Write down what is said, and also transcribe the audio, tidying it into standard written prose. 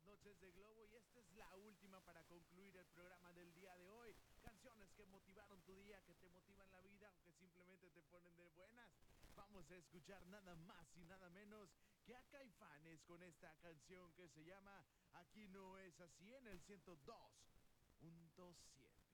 noches de Globo y esta es la última para concluir el programa del día de hoy. Canciones que motivaron tu día, que te motivan la vida o que simplemente te ponen de buenas. Vamos a escuchar nada más y nada menos que a Caifanes con esta canción que se llama Aquí no es así en el 102.7.